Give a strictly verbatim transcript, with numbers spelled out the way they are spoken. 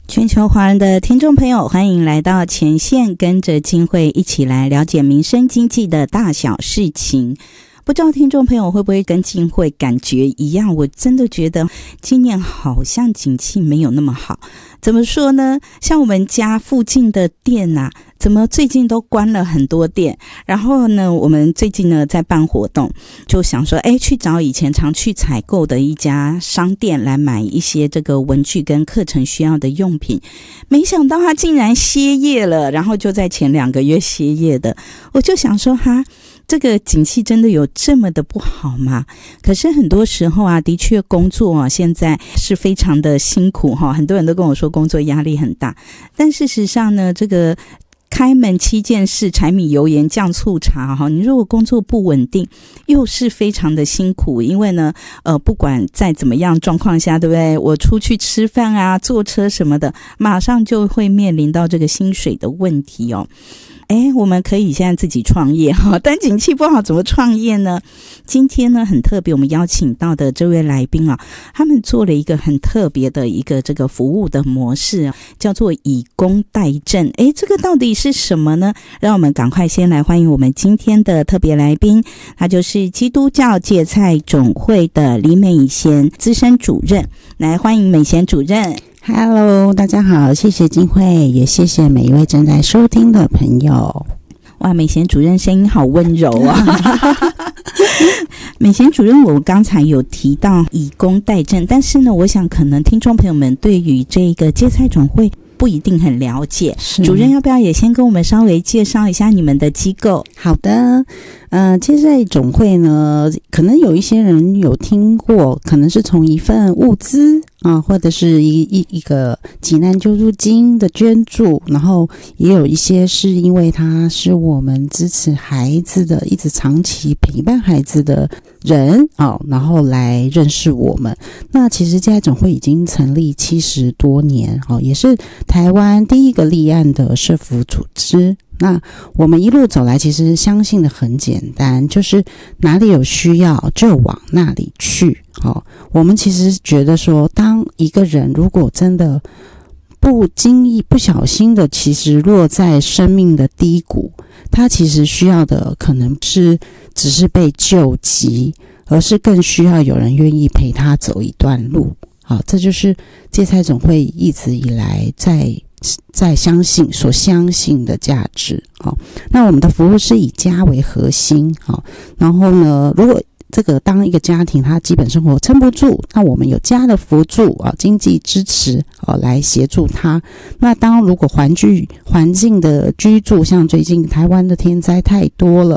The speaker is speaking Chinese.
全球华人的听众朋友，欢迎来到前线，跟着金慧一起来了解民生经济的大小事情。不知道听众朋友会不会跟金慧感觉一样，我真的觉得今年好像景气没有那么好。怎么说呢？像我们家附近的店啊，怎么最近都关了很多店。然后呢，我们最近呢在办活动，就想说哎，去找以前常去采购的一家商店来买一些这个文具跟课程需要的用品。没想到他竟然歇业了，然后就在前两个月歇业的。我就想说哈，这个景气真的有这么的不好吗？可是很多时候啊，的确工作啊现在是非常的辛苦哈，很多人都跟我说工作压力很大。但事实上呢，这个开门七件事，柴米油盐酱醋茶哈，你如果工作不稳定，又是非常的辛苦。因为呢，呃，不管在怎么样状况下，对不对？我出去吃饭啊，坐车什么的，马上就会面临到这个薪水的问题哦。哎，我们可以现在自己创业哈，但景气不好怎么创业呢？今天呢很特别，我们邀请到的这位来宾啊，他们做了一个很特别的一个这个服务的模式，叫做以工代赈。哎，这个到底是什么呢？让我们赶快先来欢迎我们今天的特别来宾，他就是基督教芥菜总会的李美贤资深主任。来欢迎美贤主任。 Hello， 大家好，谢谢金慧，也谢谢每一位正在收听的朋友。 哇，美贤主任声音好温柔啊！美贤主任，我刚才有提到以工代赈，但是呢，我想可能听众朋友们对于这个芥菜总会不一定很了解，主任要不要也先跟我们稍微介绍一下你们的机构？ 好的，呃，芥菜总会呢，可能有一些人有听过，可能是从一份物资啊，或者是一一一个急难救助金的捐助，然后也有一些是因为他是我们支持孩子的，一直长期陪伴孩子的人啊，然后来认识我们。那其实芥菜总会已经成立七十多年，哦，也是台湾第一个立案的社福组织。那我们一路走来，其实相信的很简单，就是哪里有需要就往那里去。哦，我们其实觉得说，当一个人如果真的不经意、不小心的，其实落在生命的低谷，他其实需要的可能是只是被救急，而是更需要有人愿意陪他走一段路。好，这就是芥菜总会一直以来在在相信所相信的价值。好，那我们的服务是以家为核心。好，然后呢，如果这个当一个家庭他基本生活撑不住，那我们有家的辅助啊，经济支持啊，来协助他。那当如果环境环境的居住，像最近台湾的天灾太多了